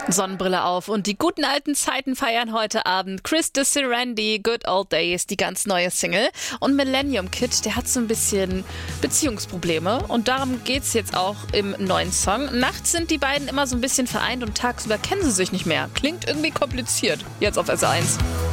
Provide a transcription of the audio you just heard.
Sonnenbrille auf und die guten alten Zeiten feiern heute Abend. Chris de Serendy, Good Old Days, die ganz neue Single. Und Millennium Kid, der hat so ein bisschen Beziehungsprobleme. Und darum geht's jetzt auch im neuen Song. Nachts sind die beiden immer so ein bisschen vereint und tagsüber kennen sie sich nicht mehr. Klingt irgendwie kompliziert. Jetzt auf S1.